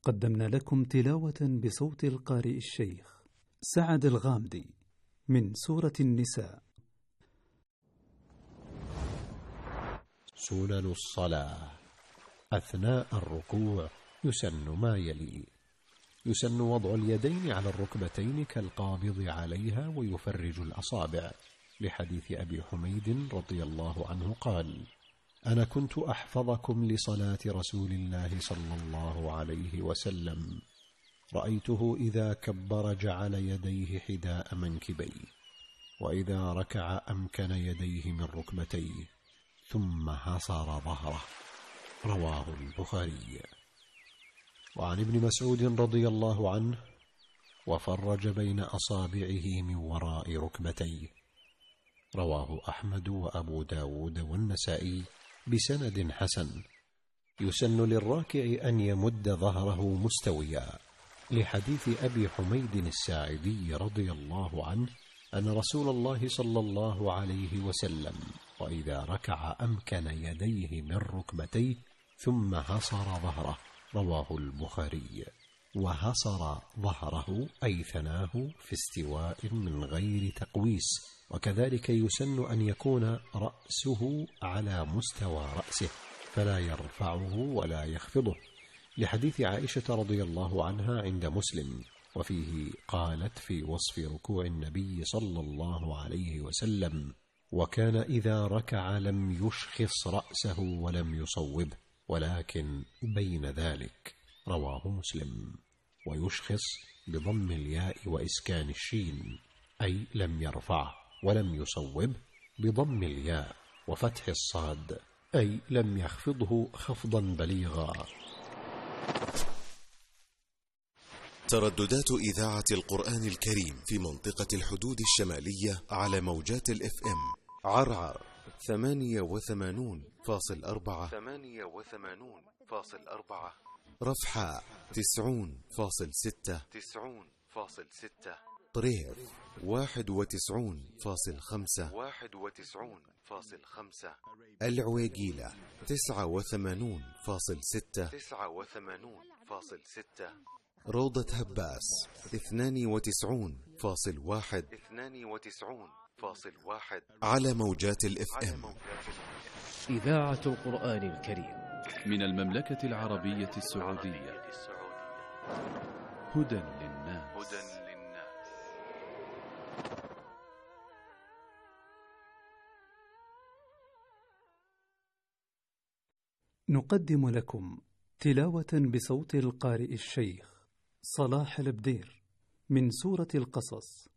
قدمنا لكم تلاوة بصوت القارئ الشيخ سعد الغامدي من سورة النساء. سنن الصلاة. أثناء الركوع يسن ما يلي: يسن وضع اليدين على الركبتين كالقابض عليها ويفرج الأصابع، لحديث أبي حميد رضي الله عنه قال: أنا كنت أحفظكم لصلاة رسول الله صلى الله عليه وسلم، رأيته إذا كبر جعل يديه حذاء منكبيه، وإذا ركع أمكن يديه من ركبتيه ثم حصر ظهره. رواه البخاري. وعن ابن مسعود رضي الله عنه: وفرج بين أصابعه من وراء ركبتيه. رواه أحمد وأبو داود والنسائي بسند حسن. يسن للراكع أن يمد ظهره مستويا، لحديث أبي حميد الساعدي رضي الله عنه أن رسول الله صلى الله عليه وسلم وإذا ركع أمكن يديه من ركبتيه ثم حصر ظهره. رواه البخاري. وحصر ظهره أي ثناه في استواء من غير تقويس، وكذلك يسن أن يكون رأسه على مستوى رأسه فلا يرفعه ولا يخفضه، لحديث عائشة رضي الله عنها عند مسلم، وفيه قالت في وصف ركوع النبي صلى الله عليه وسلم: وكان إذا ركع لم يشخص رأسه ولم يصوبه ولكن بين ذلك. رواه مسلم. ويشخص بضم الياء وإسكان الشين، أي لم يرفعه، ولم يصوبه بضم الياء وفتح الصاد، أي لم يخفضه خفضا بليغا. ترددات إذاعة القرآن الكريم في منطقة الحدود الشمالية على موجات الFM: عرعر 88.4، رفحاء 90.6، طريف 91.5، العويقيلة 89.6، روضة هباس 92.1 على موجات الFM. إذاعة القرآن الكريم من المملكة العربية السعودية. هدى للناس. نقدم لكم تلاوة بصوت القارئ الشيخ صلاح البدير من سورة القصص.